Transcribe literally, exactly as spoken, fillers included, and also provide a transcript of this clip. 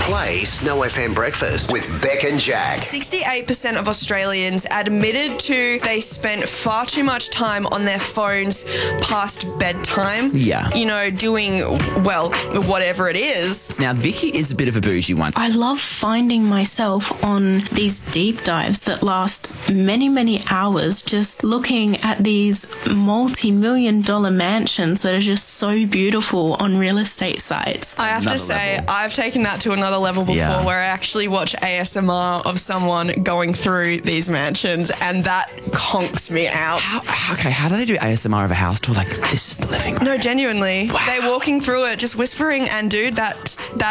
Play Snow F M Breakfast with Beck and Jack. sixty-eight percent of Australians admitted to they spent far too much time on their phones past bedtime. Yeah. You know, doing, well, whatever it is. Now, Vicky is a bit of a bougie one. I love finding myself on these deep dives that last many, many hours just looking at these multi-million dollar mansions that are just so beautiful on real estate sites. I have Another to say, level. I've taken that to another level before Yeah. where I actually watch A S M R of someone going through these mansions, and that conks me out. How, how- okay, how do they do A S M R of a house tour? Like, this is the living room. No, genuinely. Wow. They're walking through it, just whispering, and dude, that, that